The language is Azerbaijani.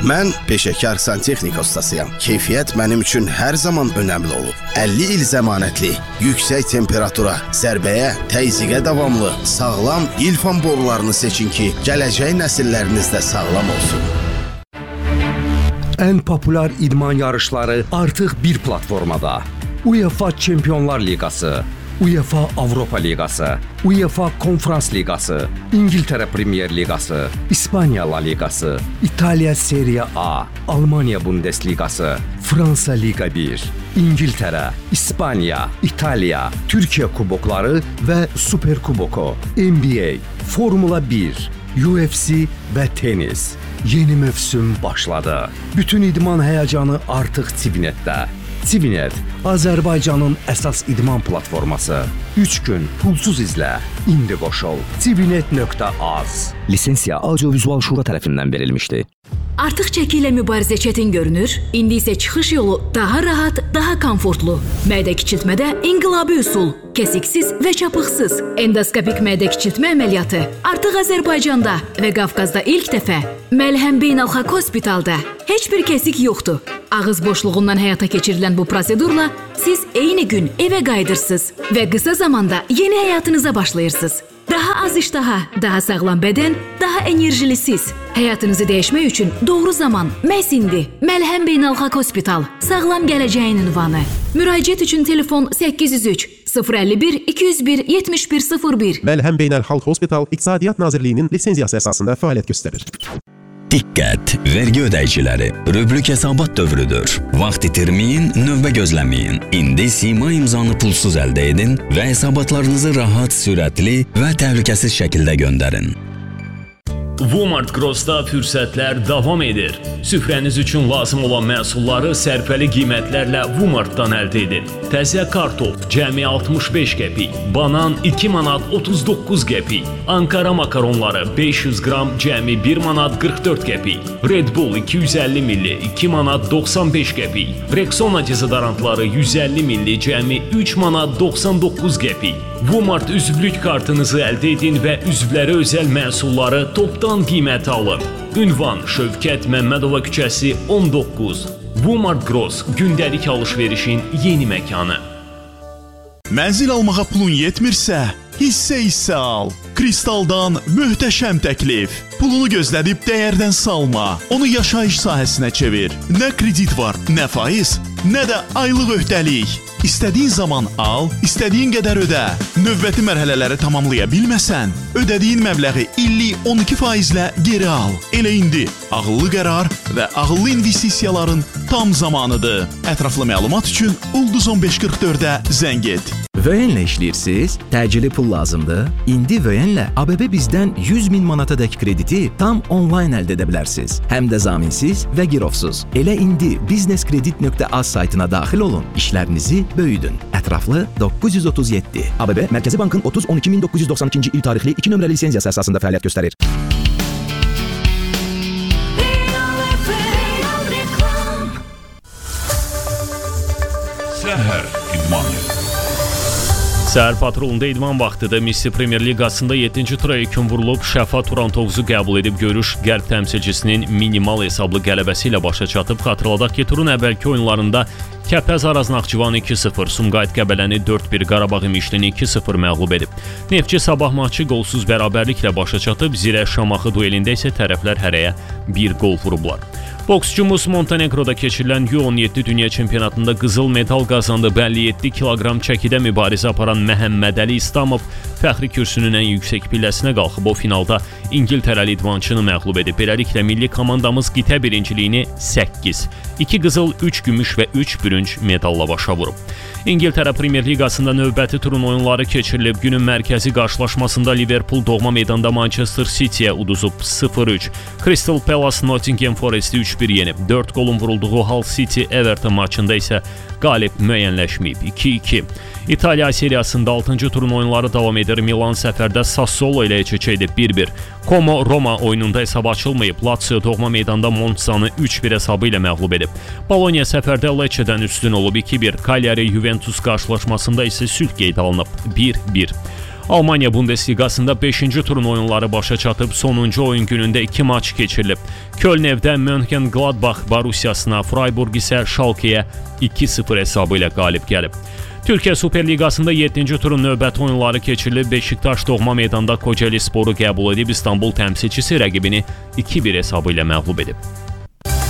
Mən peşəkar santexnika ustasıyam. Keyfiyyət mənim üçün hər zaman önəmli olub. 50 il zəmanətli, yüksək temperatura, zərbəyə, təzyiqə davamlı, sağlam İlfan borularını seçin ki, gələcək nəsilləriniz də sağlam olsun. Ən populyar idman yarışları artıq bir platformada. UEFA Çempionlar Liqası, UEFA Avropa Liqası, UEFA Konferans Liqası, İngiltərə Premier Liqası, İspaniya La Liqası, İtaliya Serie A, Almanya Bundesliqası, Fransa Liqa 1, İngiltərə, İspaniya, İtaliya, Türkiyə kubokları və Super Kuboku, NBA, Formula 1, UFC və tenis. Yeni mövsüm başladı. Bütün idman həyəcanı artıq Civinetdə. Civinet, Azərbaycanın əsas idman platforması. 3 gün pulsuz izlə. İndi qoşul. Civinet.az. Lisensiya Audiovizual Şura tərəfindən verilmişdi. Artıq çəki ilə mübarizə çətin görünür, indi isə çıxış yolu daha rahat, daha komfortlu. Mədə kiçiltmədə inqilabi üsul, kəsiksiz və çapıqsız endoskopik mədə kiçiltmə əməliyyatı artıq Azərbaycanda və Qafqazda ilk dəfə Məlhəm Beynəlxalq Hospitalda. Heç bir kəsik yoxdur. Ağız boşluğundan həyata keçirilən bu prosedurla siz eyni gün evə qayıdırsınız və qısa zamanda yeni həyatınıza başlayırsınız. Daha az iştaha, daha sağlam bədən, daha enerjili siz. Həyatınızı dəyişmək üçün doğru zaman məhz indi. Məlhəm Beynəlxalq Hospital, sağlam gələcəyin ünvanı. Müraciət üçün telefon 803 051 201 7101. Məlhəm Beynəlxalq Hospital İqtisadiyyat Nazirliyinin lisenziyası əsasında fəaliyyət göstərir. Diqqət, vergi ödəyiciləri, rübrük hesabat dövrüdür. Vaxt itirməyin, növbə gözləməyin. İndi Sima imzanı pulsuz əldə edin və hesabatlarınızı rahat, sürətli və təhlükəsiz şəkildə göndərin. Walmart Gross'da fürsətlər davam edir. Süfrəniz üçün lazım olan məhsulları sərfəli qiymətlərlə Walmart'dan əldə edin. Təzə kartof cəmi 65 qəpik, banan 2 manat 39 qəpik, Ankara makaronları 500 qram cəmi 1 manat 44 qəpik, Red Bull 250 milli 2 manat 95 qəpik, Rexona dezodorantları 150 milli cəmi 3 manat 99 qəpik. Walmart üzvlük kartınızı əldə edin və üzvlərə özəl məhsulları topdan qiymətə alın. Ünvan Şövkət Məmmədova küçəsi 19. Walmart Gross gündəlik alış-verişin yeni məkanı. Mənzil almağa pulun yetmirsə, hissə al. Kristaldan möhtəşəm təklif. Pulunu gözlədib dəyərdən salma. Onu yaşayış sahəsinə çevir. Nə kredit var, nə faiz, nə də aylıq öhdəlik. İstədiyin zaman al, istədiyin qədər ödə. Növbəti mərhələləri tamamlaya bilməsən, ödədiyin məbləği illik 12%-lə geri al. Elə indi ağıllı qərar və ağıllı investisiyaların tam zamanıdır. Ətraflı məlumat üçün Ulduz 1544-ə zəng et. Vöyenlə işləyirsiniz? Təcili pul lazımdır? İndi Vöyenlə ABB bizdən 100.000 manatadək krediti tam onlayn əldə edə bilərsiniz. Həm də zaminsiz və girovsuz. Elə indi businesskredit.az saytına daxil olun. İşlərinizi böyüdün. Ətraflı 937. ABB Mərkəzi Bankın 30-12-1992-ci il tarixli 2 nömrəli lisenziyası əsasında fəaliyyət göstərir. Səhər idmanı. Səhər patrolunda idman vaxtıda Missi Premier Liqasında 7-ci tura yekun vurulub, Şəfa Turantovuzu qəbul edib görüş qərb təmsilçisinin minimal hesablı qələbəsi ilə başa çatıb. Xatırladaq ki, turun əvvəlki oyunlarında Kəpəz Araz Naxçıvanı 2-0, Sumqayıt Qəbələni 4-1, Qarabağ İmişlini 2-0 məğlub edib. Neftçi Sabah maçı qolsuz bərabərliklə başa çatıb, Zirə Şamaxı duelində isə tərəflər hərəyə 1 qol vurublar. Boksçumuz Montenegroda keçirilən U17 Dünya Çempionatında qızıl medal qazandı. 57 kiloqram çəkidə mübarizə aparan Məhəmmədəli İslamov fəxri kürsünün ən yüksək pilləsinə qalxıb. O finalda İngiltərəli idmançını məğlub edib. Beləliklə milli komandamız qitə birinciliyini 8, 2 qızıl, 3 gümüş və 3 bürünc medalla başa vurub. İngiltərə Premier Liqasında növbəti turun oyunları keçirilib. Günün mərkəzi qarşılaşmasında Liverpool doğma meydanda Manchester City-yə uduzub 0-3. Crystal Palace Nottingham Forest-i 3-1 yenib. 4 qolun vurulduğu Hull City Everton maçında isə qalib müəyyənləşməyib. 2-2. İtaliya seriyasında 6-cı turun oyunları davam edir. Milan səfərdə Sassuolo ilə eç-eçə edib 1-1. Como Roma oyununda hesab açılmayıb. Lazio doğma meydanda Monzanı 3-1 hesabı ilə məğlub edib. Bologna səfərdə Lecce'dən üstün olub 2-1. Cagliari Juventus qarşılaşmasında isə sülh qeydə alınıb 1-1. Almaniya Bundesliqasında 5-ci turun oyunları başa çatıb, sonuncu oyun günündə 2 maç keçirilib. Köln evdə Mönchengladbach Borussiyasına, Freiburg isə Schalke-yə 2-0 hesabı ilə qalib gəlib. Türkiyə Superliqasında 7-ci turun növbəti oyunları keçirilib. Beşiktaş doğma meydanda Kocaeli Sporu qəbul edib, İstanbul təmsilçisi rəqibini 2-1 hesabı ilə məğlub edib.